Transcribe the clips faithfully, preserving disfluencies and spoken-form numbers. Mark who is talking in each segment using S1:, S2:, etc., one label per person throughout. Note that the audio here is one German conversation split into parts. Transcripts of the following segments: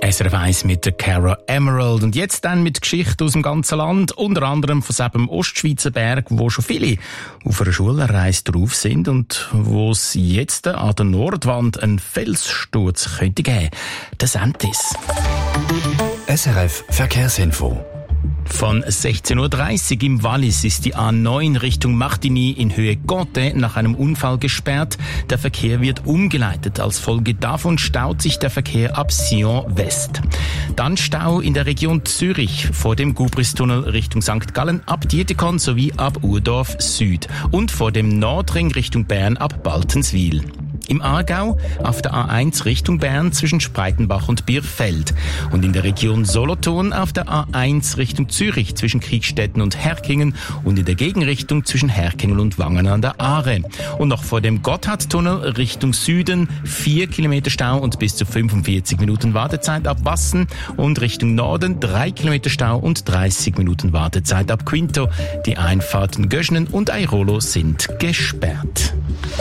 S1: S R F eins mit der Cara Emerald. Und jetzt dann mit Geschichten aus dem ganzen Land, unter anderem von diesem Ostschweizer Berg, wo schon viele auf einer Schulreise drauf sind und wo es jetzt an der Nordwand einen Felssturz könnte geben. Der Sentis.
S2: S R F Verkehrsinfo.
S1: Von sechzehn Uhr dreißig im Wallis ist die A neun Richtung Martigny in Höhe Gotte nach einem Unfall gesperrt. Der Verkehr wird umgeleitet. Als Folge davon staut sich der Verkehr ab Sion West. Dann Stau in der Region Zürich vor dem Gubristunnel Richtung Sankt Gallen ab Dietikon sowie ab Urdorf Süd und vor dem Nordring Richtung Bern ab Baltenswil. Im Aargau auf der A eins Richtung Bern zwischen Spreitenbach und Bierfeld. Und in der Region Solothurn auf der A eins Richtung Zürich zwischen Kriegstetten und Herkingen und in der Gegenrichtung zwischen Herkingen und Wangen an der Aare. Und noch vor dem Gotthardtunnel Richtung Süden vier Kilometer Stau und bis zu fünfundvierzig Minuten Wartezeit ab Wassen und Richtung Norden drei Kilometer Stau und dreißig Minuten Wartezeit ab Quinto. Die Einfahrten Göschnen und Airolo sind gesperrt.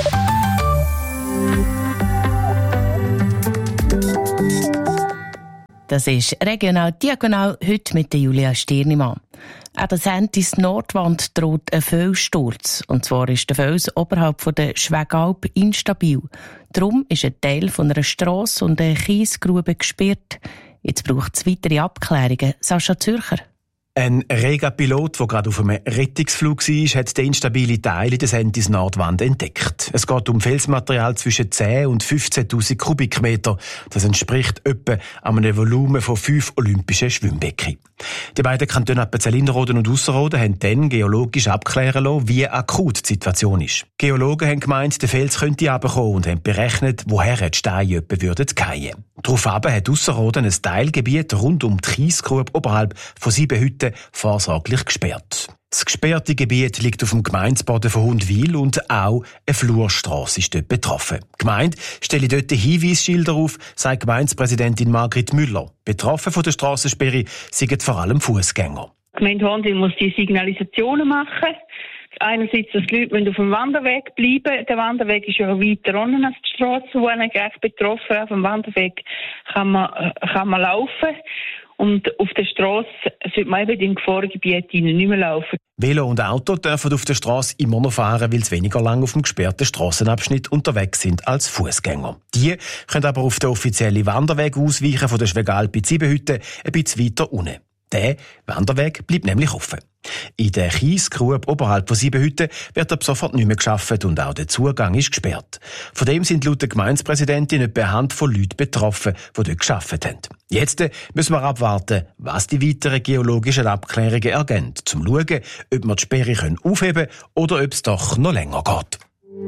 S3: Das ist regional diagonal heute mit der Julia Stirnimann. An der Sentis Nordwand droht ein Felssturz. Und zwar ist der Fels oberhalb von der Schwegalp instabil. Darum ist ein Teil von einer Strasse und einer Kiesgrube gesperrt. Jetzt braucht es weitere Abklärungen. Sascha Zürcher.
S4: Ein Rega-Pilot, der gerade auf einem Rettungsflug war, hat den instabilen Teil in der Sentis Nordwand entdeckt. Es geht um Felsmaterial zwischen zehn und fünfzehntausend Kubikmeter. Das entspricht etwa einem Volumen von fünf olympischen Schwimmbecken. Die beiden Kantone Appenzell-Innerrhoden und Ausserrhoden haben dann geologisch abklären lassen, wie akut die Situation ist. Geologen haben gemeint, der Fels könnte runterkommen und haben berechnet, woher die Steine etwa fallen würden. Daraufhin hat Ausserrhoden ein Teilgebiet rund um die Kiesgrube oberhalb von sieben Hütten vorsorglich gesperrt. Das gesperrte Gebiet liegt auf dem Gemeindeboden von Hundwil und auch eine Flurstrasse ist dort betroffen. Die Gemeinde stelle dort Hinweisschilder auf, sagt Gemeindepräsidentin Margrit Müller. Betroffen von der Strassensperre sind vor allem Fußgänger.
S5: Die Gemeinde Hundwil muss die Signalisationen machen. Einerseits, dass die Leute auf dem Wanderweg bleiben. Der Wanderweg ist ja weiter unten als die Strasse, wo einen gleich betroffen. Auf dem Wanderweg kann man, kann man laufen. Und auf der Strasse sollte man eben im Gefahrengebiet nicht mehr laufen.
S4: Velo und Auto dürfen auf der Strasse immer noch fahren, weil sie weniger lang auf dem gesperrten Strassenabschnitt unterwegs sind als Fußgänger. Die können aber auf den offiziellen Wanderweg ausweichen von der Schwegalp in Siebenhütte ein bisschen weiter unten. Der Wanderweg bleibt nämlich offen. In der Kiesgrube oberhalb von Siebenhütte wird ab sofort nicht mehr gearbeitet und auch der Zugang ist gesperrt. Von dem sind laut der Gemeindepräsidentin etwa eine Handvoll Leute betroffen, die dort gearbeitet haben. Jetzt müssen wir abwarten, was die weiteren geologischen Abklärungen ergeben, um zu schauen, ob wir die Sperre aufheben können oder ob es doch noch länger geht.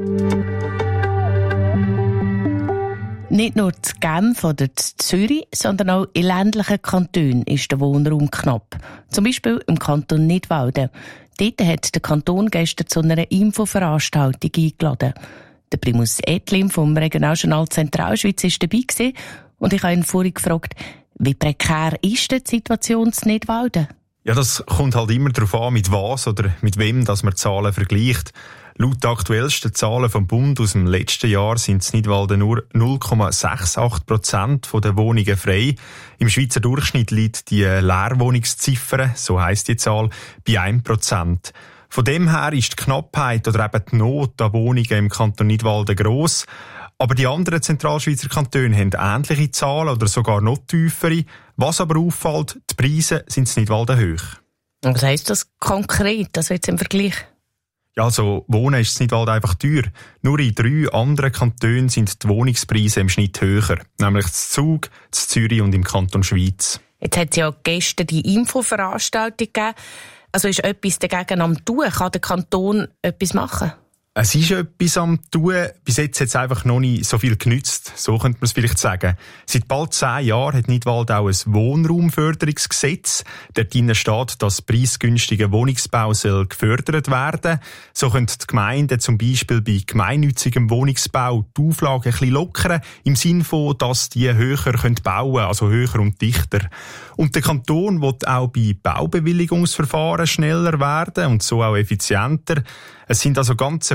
S3: Nicht nur zu Genf oder zu Zürich, sondern auch in ländlichen Kantonen ist der Wohnraum knapp. Zum Beispiel im Kanton Nidwalden. Dort hat der Kanton gestern zu einer Infoveranstaltung eingeladen. Der Primus Edlin vom Regionaljournal Zentralschweiz war dabei gewesen und ich habe ihn vorhin gefragt, wie prekär ist denn die Situation in Nidwalden?
S6: Ja, das kommt halt immer darauf an, mit was oder mit wem dass man Zahlen vergleicht. Laut den aktuellsten Zahlen vom Bund aus dem letzten Jahr sind in Nidwalden nur null Komma achtundsechzig Prozent der Wohnungen frei. Im Schweizer Durchschnitt liegt die Leerwohnungsziffer, so heisst die Zahl, bei ein Prozent. Von dem her ist die Knappheit oder eben die Not an Wohnungen im Kanton Nidwalden gross. Aber die anderen Zentralschweizer Kantone haben ähnliche Zahlen oder sogar noch tiefere. Was aber auffällt, die Preise sind in Nidwalden hoch.
S3: Was heisst das konkret, also jetzt im Vergleich?
S6: Ja, also Wohnen ist in Nidwalden einfach teuer. Nur in drei anderen Kantonen sind die Wohnungspreise im Schnitt höher. Nämlich in Zug, in Zürich und im Kanton Schweiz.
S3: Jetzt hat es ja gestern die Infoveranstaltung gegeben. Also ist etwas dagegen am Tun? Kann der Kanton etwas machen?
S6: Es ist etwas am Tun. Bis jetzt hat es einfach noch nicht so viel genützt. So könnte man es vielleicht sagen. Seit bald zehn Jahren hat Nidwalden auch ein Wohnraumförderungsgesetz. Dort drin steht, dass preisgünstiger Wohnungsbau soll gefördert werden. So können die Gemeinden zum Beispiel bei gemeinnützigem Wohnungsbau die Auflagen ein bisschen lockern, im Sinne von, dass die höher bauen können, also höher und dichter. Und der Kanton will auch bei Baubewilligungsverfahren schneller werden und so auch effizienter. Es sind also ganze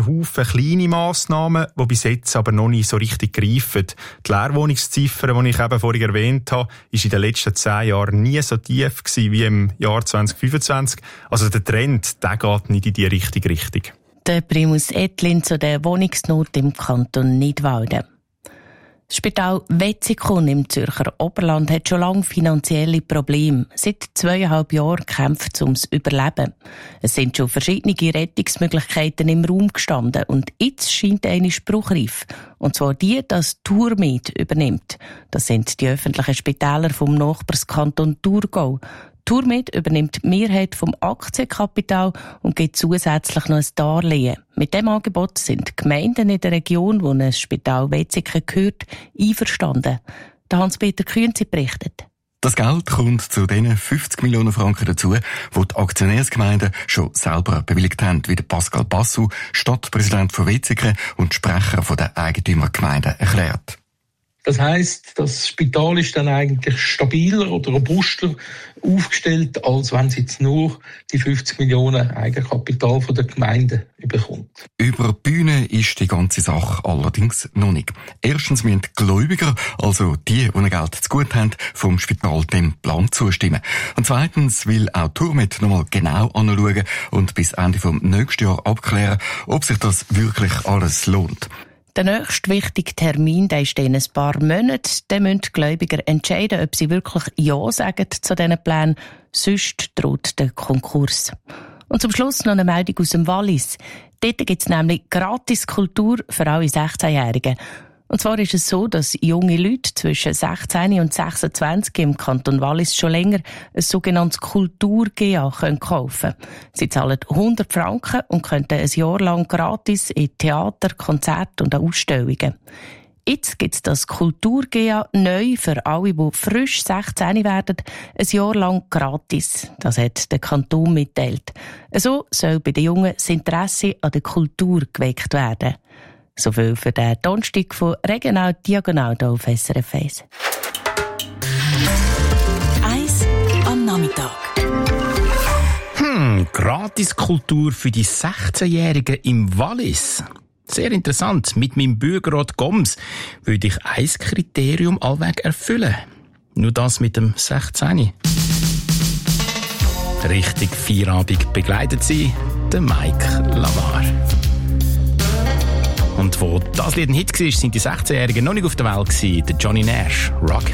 S6: ein Haufen kleine Massnahmen, die bis jetzt aber noch nicht so richtig greifen. Die Leerwohnungsziffer, die ich eben vorhin erwähnt habe, ist in den letzten zehn Jahren nie so tief gewesen wie im Jahr zwanzig fünfundzwanzig. Also der Trend, der geht nicht in die richtige Richtung.
S3: Der Primus Ettlin zu der Wohnungsnot im Kanton Nidwalden. Das Spital Wetzikon im Zürcher Oberland hat schon lange finanzielle Probleme. Seit zweieinhalb Jahren kämpft es ums Überleben. Es sind schon verschiedene Rettungsmöglichkeiten im Raum gestanden und jetzt scheint eine spruchreif. Und zwar die, dass Tourmed übernimmt. Das sind die öffentlichen Spitäler vom Nachbarskanton Thurgau. Tourmed übernimmt die Mehrheit vom Aktienkapital und gibt zusätzlich noch ein Darlehen. Mit dem Angebot sind die Gemeinden in der Region, wo ein Spital Wetzikon gehört, einverstanden. Der Hans-Peter Künzi berichtet.
S7: Das Geld kommt zu den fünfzig Millionen Franken dazu, die die Aktionärsgemeinden schon selber bewilligt haben, wie der Pascal Bassou, Stadtpräsident von Wetzikon und Sprecher der Eigentümergemeinde, erklärt.
S8: Das heisst, das Spital ist dann eigentlich stabiler oder robuster aufgestellt, als wenn es jetzt nur die fünfzig Millionen Eigenkapital von der Gemeinde bekommt.
S7: Über die Bühne ist die ganze Sache allerdings noch nicht. Erstens müssen die Gläubiger, also die, die Geld zu gut haben, vom Spital dem Plan zustimmen. Und zweitens will auch Tourmed nochmal genau anschauen und bis Ende vom nächsten Jahr abklären, ob sich das wirklich alles lohnt.
S3: Der nächste wichtige Termin, der ist in ein paar Monaten. Dann müssen die Gläubiger entscheiden, ob sie wirklich Ja sagen zu diesen Plänen. Sonst droht der Konkurs. Und zum Schluss noch eine Meldung aus dem Wallis. Dort gibt es nämlich gratis Kultur für alle sechzehnjährigen. Und zwar ist es so, dass junge Leute zwischen sechzehn und sechsundzwanzig im Kanton Wallis schon länger ein sogenanntes Kultur-G A kaufen können. Sie zahlen hundert Franken und können ein Jahr lang gratis in Theater, Konzerte und Ausstellungen. Jetzt gibt es das Kultur-G A neu für alle, die frisch sechzehn werden, ein Jahr lang gratis. Das hat der Kanton mitteilt. So soll bei den Jungen das Interesse an der Kultur geweckt werden. So viel für den Donnerstag von Regional Diagonal hier auf S R F eins.
S2: Eins am Nachmittag.
S1: Hm, Gratiskultur für die sechzehnjährigen im Wallis. Sehr interessant. Mit meinem Bürgerrat Goms würde ich ein Kriterium allweg erfüllen. Nur das mit dem sechzehn. Richtig Feierabend begleitet sie der Mike Lavar. Und wo das Lied ein Hit war, sind die sechzehnjährigen noch nicht auf der Welt gewesen. Der Johnny Nash, Rock